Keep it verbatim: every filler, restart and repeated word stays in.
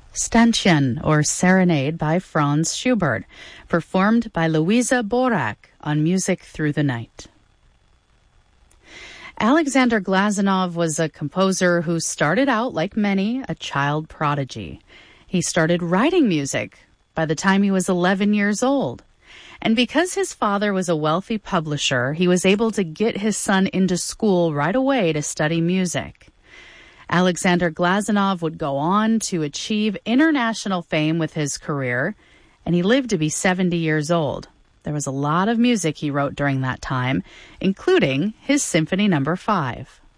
Stantian, or Serenade by Franz Schubert, performed by Louisa Borak on Music Through the Night. Alexander Glazunov was a composer who started out, like many, a child prodigy. He started writing music by the time he was eleven years old. And because his father was a wealthy publisher, he was able to get his son into school right away to study music. Alexander Glazunov would go on to achieve international fame with his career, and he lived to be seventy years old. There was a lot of music he wrote during that time, including his Symphony Number Five.